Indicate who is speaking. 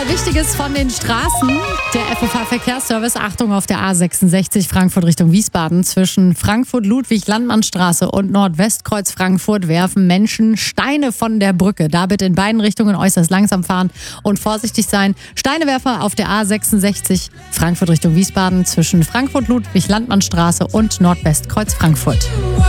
Speaker 1: mal Wichtiges von den Straßen. Der FFH-Verkehrsservice, Achtung, auf der A66 Frankfurt Richtung Wiesbaden. Zwischen Frankfurt-Ludwig-Landmannstraße und Nordwestkreuz Frankfurt werfen Menschen Steine von der Brücke. Da bitte in beiden Richtungen äußerst langsam fahren und vorsichtig sein. Steinewerfer auf der A66 Frankfurt Richtung Wiesbaden zwischen Frankfurt-Ludwig-Landmannstraße und Nordwestkreuz Frankfurt.